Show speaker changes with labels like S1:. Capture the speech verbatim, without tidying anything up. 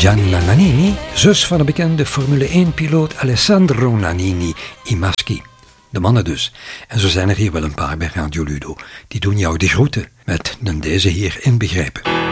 S1: Gianna Nannini, zus van de bekende Formule één-piloot Alessandro Nannini, i maschi. De mannen dus. En zo zijn er hier wel een paar bij Radio Ludo. Die doen jou de groeten, met deze hier inbegrepen.